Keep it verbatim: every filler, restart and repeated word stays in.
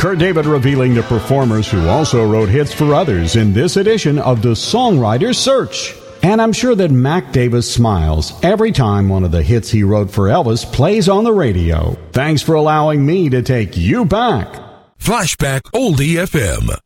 Kurt David revealing the performers who also wrote hits for others in this edition of the Songwriter's Search. And I'm sure that Mac Davis smiles every time one of the hits he wrote for Elvis plays on the radio. Thanks for allowing me to take you back. Flashback Oldie F M.